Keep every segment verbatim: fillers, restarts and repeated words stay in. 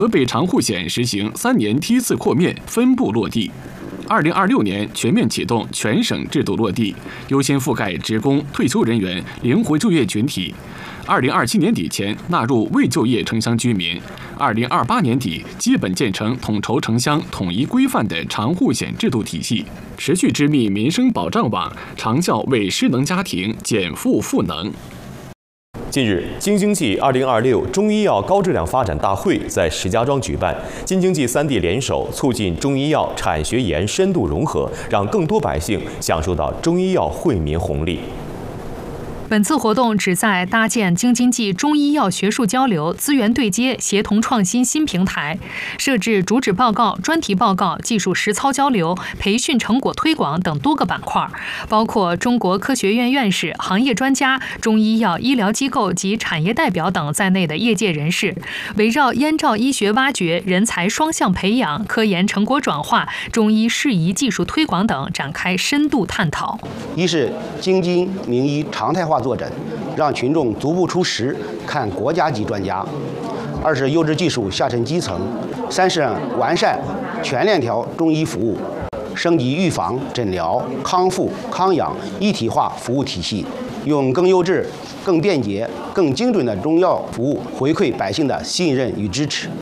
河北长户县实行三年梯次扩面分步落地。二零二六年全面启动全省制度落地，优先覆盖职工、退休人员、灵活就业群体。二零二七年底前纳入未就业城乡居民。二零二八年底基本建成统筹城乡统一规范的长户县制度体系，持续织密民生保障网，长效为失能家庭减负赋能。 近日，京津冀二零二六中医药高质量发展大会在石家庄举办，京津冀三地联手促进中医药产学研深度融合，让更多百姓享受到中医药惠民红利。 本次活动旨在搭建京津冀中医药学术交流、资源对接、协同创新新平台，设置主旨报告、专题报告、技术实操交流、培训成果推广等多个板块，包括中国科学院院士、行业专家、中医药医疗机构及产业代表等在内的业界人士，围绕燕赵医学挖掘、人才双向培养、科研成果转化、中医适宜技术推广等展开深度探讨。 一是京津名医常态化坐诊，让群众足不出室看国家级专家；二是优质技术下沉基层；三是完善全链条中医服务，升级预防、诊疗、康复、康养一体化服务体系，用更优质、更便捷、更精准的中药服务回馈百姓的信任与支持。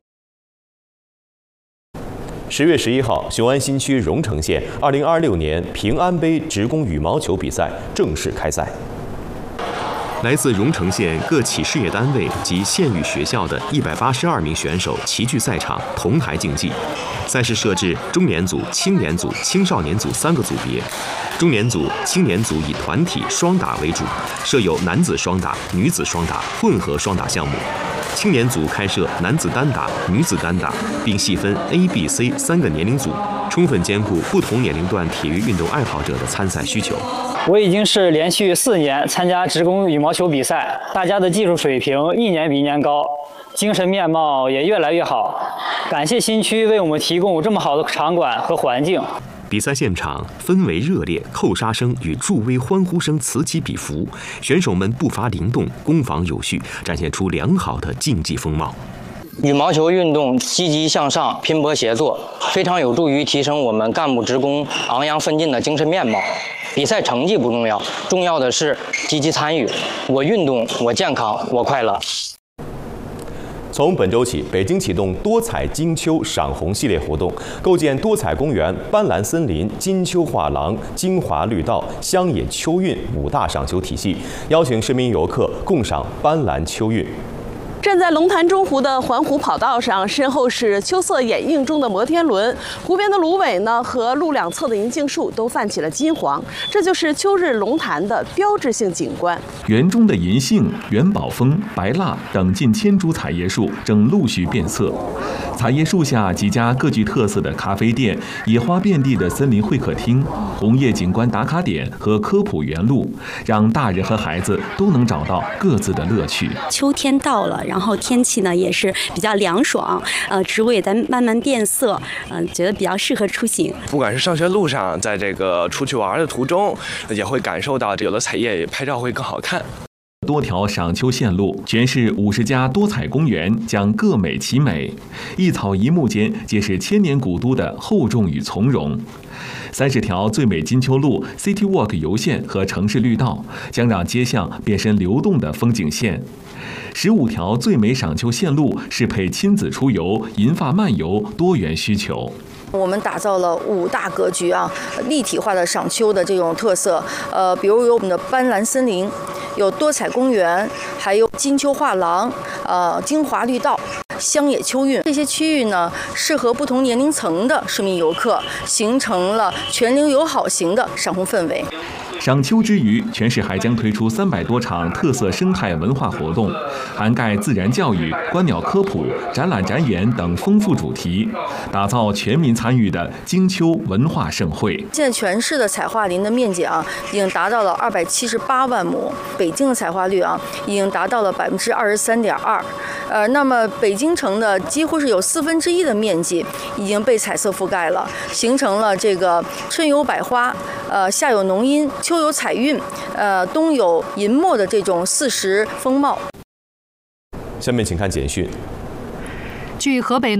十月十一号，雄安新区荣城县二零二六年平安杯职工羽毛球比赛正式开赛。来自荣城县各企事业单位及县域学校的一百八十二名选手齐聚赛场，同台竞技。赛事设置中年组、青年组、青少年组三个组别。中年组、青年组以团体双打为主，设有男子双打、女子双打、混合双打项目。青年组开设男子单打、女子单打，并细分 A、B、C 三个年龄组，充分兼顾不同年龄段体育运动爱好者的参赛需求。 我已经是连续四年参加职工羽毛球比赛，大家的技术水平一年比一年高，精神面貌也越来越好。感谢新区为我们提供这么好的场馆和环境。 比赛现场氛围热烈，扣杀声与助威欢呼声此起彼伏，选手们步伐灵动，攻防有序，展现出良好的竞技风貌。 羽毛球运动积极向上、拼搏协作，非常有助于提升我们干部职工昂扬奋进的精神面貌。比赛成绩不重要，重要的是积极参与。我运动，我健康，我快乐。 从本周起，北京启动多彩金秋赏红系列活动，构建多彩公园、斑斓森林、金秋画廊、金华绿道、乡野秋韵五大赏秋体系，邀请市民游客共赏斑斓秋韵。 站在龙潭中湖的环湖跑道上，身后是秋色掩映中的摩天轮，湖边的芦苇呢和路两侧的银杏树都泛起了金黄，这就是秋日龙潭的标志性景观。 园中的银杏、元宝枫、白蜡等近千株彩叶树正陆续变色，彩叶树下几家各具特色的咖啡店、野花遍地的森林会客厅、红叶景观打卡点和科普园路，让大人和孩子都能找到各自的乐趣。 秋天到了，然后天气呢也是比较凉爽，呃，植物也在慢慢变色，嗯、呃，觉得比较适合出行。 不管是上学路上，在这个出去玩的途中，也会感受到有了彩叶，拍照会更好看。 多条赏秋线路，全市五十家多彩公园将各美其美，一草一木间皆是千年古都的厚重与从容。三十条最美金秋路、City Walk 游线和城市绿道将让街巷变身流动的风景线。十五条最美赏秋线路适配亲子出游、银发漫游多元需求。 我们打造了五大格局啊，立体化的赏秋的这种特色，呃，比如有我们的斑斓森林，有多彩公园，还有金秋画廊，呃，金华绿道。乡野秋韵这些区域呢，适合不同年龄层的市民游客，形成了全龄友好型的赏红氛围。 赏秋之余，全市还将推出三百多场特色生态文化活动，涵盖自然教育、观鸟科普、展览展演等丰富主题，打造全民参与的金秋文化盛会。 现在全市的彩桦林的面积啊，已经达到了二百七十八万亩，北京的彩桦率啊，已经达到了百分之二十三点二。呃，那么北京城的几乎是有四分之一的面积已经被彩色覆盖了，形成了这个春有百花，呃，夏有浓荫，秋有彩韵，呃，冬有银墨的这种四时风貌。 下面请看简讯。 据河北